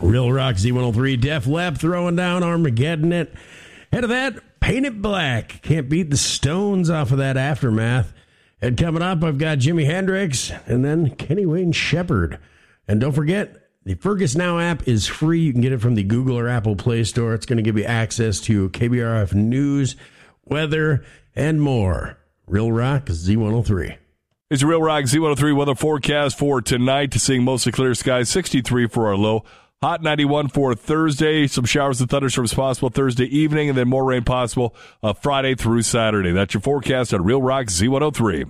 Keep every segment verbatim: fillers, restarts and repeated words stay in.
Real Rock Z one oh three, Def Leppard throwing down Armageddon it. Head of that, Paint It Black. Can't beat the Stones off of that Aftermath. And coming up, I've got Jimi Hendrix and then Kenny Wayne Shepherd. And don't forget, the Fergus Now app is free. You can get it from the Google or Apple Play Store. It's going to give you access to K B R F news, weather, and more. Real Rock Z one oh three. It's a Real Rock Z one oh three weather forecast for tonight. Seeing mostly clear skies, sixty-three for our low. Hot ninety-one for Thursday. Some showers and thunderstorms possible Thursday evening, and then more rain possible uh, Friday through Saturday. That's your forecast on Real Rock Z one oh three.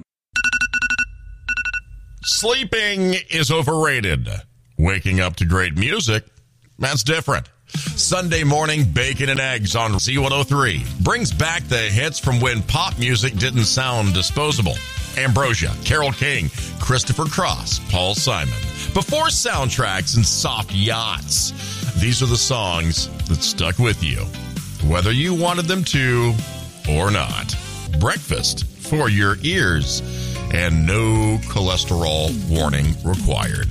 Sleeping is overrated. Waking up to great music, that's different. Sunday morning bacon and eggs on Z one oh three brings back the hits from when pop music didn't sound disposable. Ambrosia, Carole King, Christopher Cross, Paul Simon. Before soundtracks and soft yachts, these are the songs that stuck with you, whether you wanted them to or not. Breakfast for your ears, and no cholesterol warning required.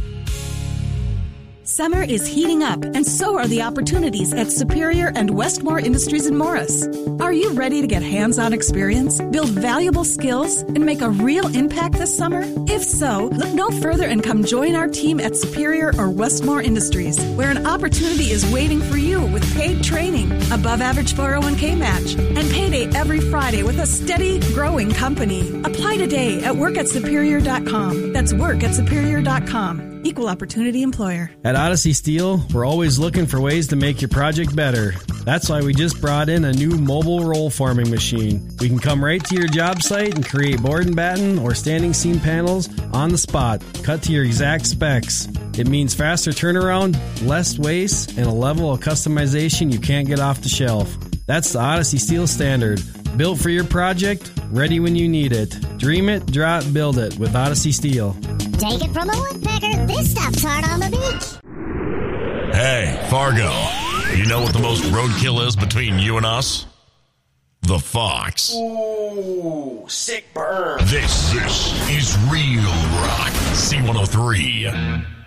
Summer is heating up, and so are the opportunities at Superior and Westmore Industries in Morris. Are you ready to get hands-on experience, build valuable skills, and make a real impact this summer? If so, look no further and come join our team at Superior or Westmore Industries, where an opportunity is waiting for you with paid training, above-average four oh one k match, and payday every Friday with a steady, growing company. Apply today at work at superior dot com. That's work at superior dot com. Equal opportunity employer. At Odyssey Steel, we're always looking for ways to make your project better. That's why we just brought in a new mobile roll forming machine. We can come right to your job site and create board and batten or standing seam panels on the spot, cut to your exact specs. It means faster turnaround, less waste, and a level of customization you can't get off the shelf. That's the Odyssey Steel standard. Built for your project, ready when you need it. Dream it, draw it, build it with Odyssey Steel. Take it from a woodpecker, this stuff's hard on the beach. Hey, Fargo, you know what the most roadkill is between you and us? The Fox. Ooh, sick burn. This, this is Real Rock Z one oh three.